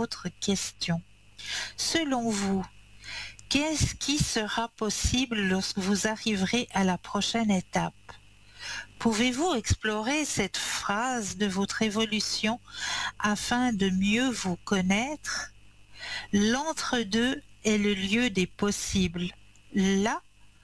votre question. Selon vous, qu'est-ce qui sera possible lorsque vous arriverez à la prochaine étape? Pouvez-vous explorer cette phase de votre évolution afin de mieux vous connaître? L'entre-deux est le lieu des possibles, là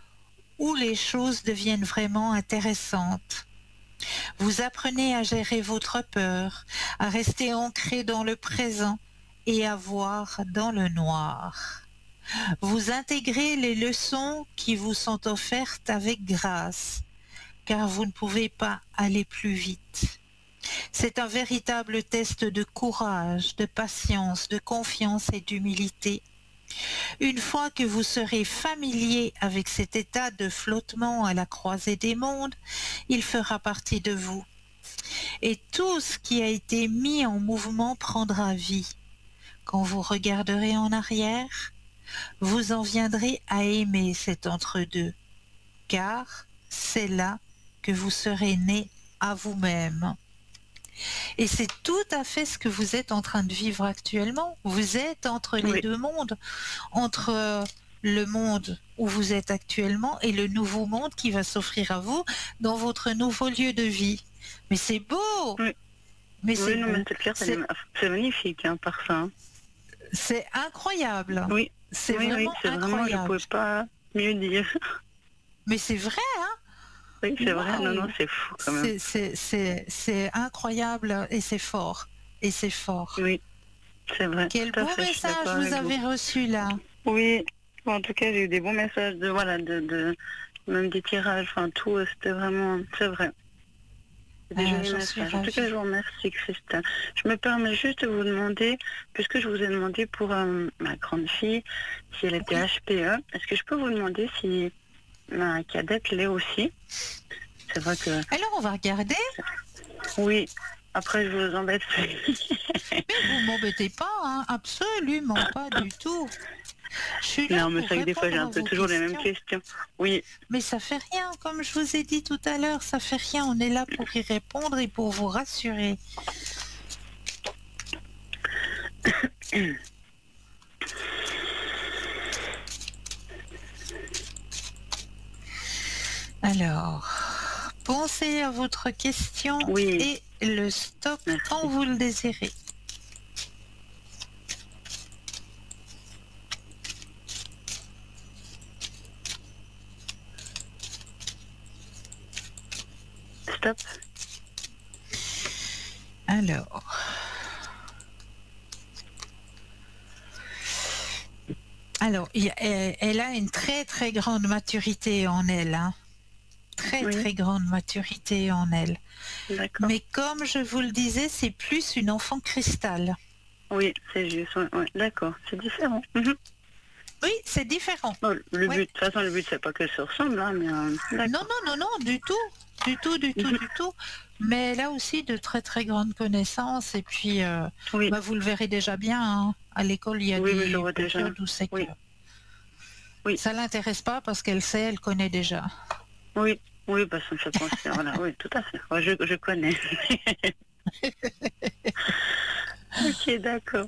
où les choses deviennent vraiment intéressantes. Vous apprenez à gérer votre peur, à rester ancré dans le présent et à voir dans le noir. Vous intégrez les leçons qui vous sont offertes avec grâce, car vous ne pouvez pas aller plus vite. C'est un véritable test de courage, de patience, de confiance et d'humilité. Une fois que vous serez familier avec cet état de flottement à la croisée des mondes, il fera partie de vous. Et tout ce qui a été mis en mouvement prendra vie. Quand vous regarderez en arrière, vous en viendrez à aimer cet entre-deux, car c'est là que vous serez né à vous-même. Et c'est tout à fait ce que vous êtes en train de vivre actuellement. Vous êtes entre les deux mondes, entre le monde où vous êtes actuellement et le nouveau monde qui va s'offrir à vous dans votre nouveau lieu de vie. Mais c'est beau. Mais c'est beau. Mais c'est clair, c'est magnifique, hein, par ça. C'est incroyable. Oui, c'est vraiment incroyable. Vraiment, je ne pouvais pas mieux dire. Mais c'est vrai, hein? Oui, c'est vrai. Non, c'est fou quand même. C'est incroyable et c'est fort. Et c'est fort. Oui, c'est vrai. Quel beau message vous avez reçu là. Oui, en tout cas, j'ai eu des bons messages de même des tirages, enfin tout, c'était vraiment, c'est vrai. Des jolis messages. En tout cas, je vous remercie, Christelle. Je me permets juste de vous demander, puisque je vous ai demandé pour ma grande fille si elle était HPE, est-ce que je peux vous demander si ma cadette l'est aussi? C'est vrai que... Alors, on va regarder. Oui, après je vous embête. Mais vous m'embêtez pas, hein, absolument pas du tout. Non, mais c'est vrai que des fois j'ai un peu toujours les mêmes questions. Oui. Mais ça fait rien, comme je vous ai dit tout à l'heure, ça fait rien. On est là pour y répondre et pour vous rassurer. Alors, pensez à votre question et le stop quand vous le désirez. Stop. Alors, elle a une très très grande maturité en elle, hein. Très grande maturité en elle. Mais comme je vous le disais, c'est plus une enfant cristal. Oui, c'est juste, d'accord, c'est différent. Oui, c'est différent. Bon, le but, de toute façon, le but, c'est pas qu'elle se ressemble, hein, mais... Non, du tout. Mais elle a aussi de très très grandes connaissances et puis vous le verrez déjà bien, hein. À l'école, il y a des périodes où c'est que ça l'intéresse pas parce qu'elle sait, elle connaît déjà. Oui, parce que ça me fait penser, voilà, oui, tout à fait. Je connais. Ok, d'accord.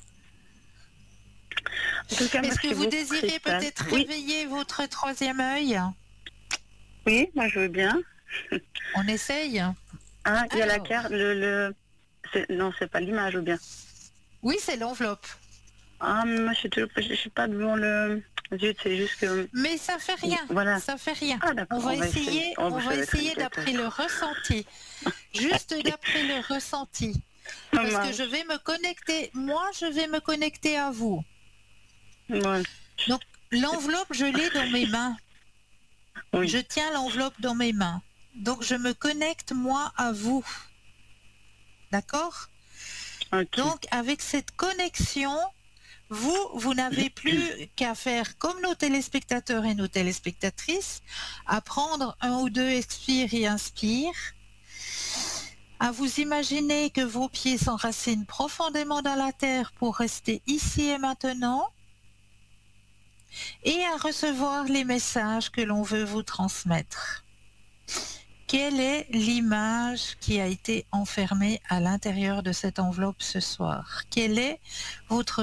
Est-ce que vous désirez peut-être réveiller votre troisième œil? Oui, moi je veux bien. On essaye. Ah, il y a la carte, non, c'est pas l'image ou bien? Oui, c'est l'enveloppe. Ah, mais moi je suis pas devant le... C'est juste que... Mais ça fait rien. Voilà. Ça fait rien. Ah, on va essayer d'après le ressenti. Juste d'après le ressenti. Parce que je vais me connecter. Moi, je vais me connecter à vous. Ouais. Donc, l'enveloppe, je l'ai dans mes mains. Oui. Je tiens l'enveloppe dans mes mains. Donc, je me connecte, moi, à vous. D'accord? Donc, avec cette connexion... Vous n'avez plus qu'à faire comme nos téléspectateurs et nos téléspectatrices, à prendre un ou deux expire et inspire, à vous imaginer que vos pieds s'enracinent profondément dans la terre pour rester ici et maintenant, et à recevoir les messages que l'on veut vous transmettre. Quelle est l'image qui a été enfermée à l'intérieur de cette enveloppe ce soir? Quelle est votre